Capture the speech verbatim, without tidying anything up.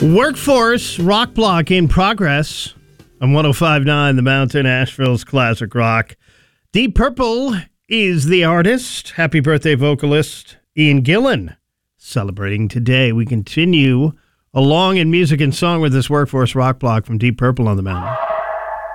Workforce Rock Block in progress on one oh five point nine The Mountain, Asheville's classic rock. Deep Purple is the artist. Happy birthday, vocalist Ian Gillan, celebrating today. We continue along in music and song with this Workforce Rock Block from Deep Purple on the Mountain.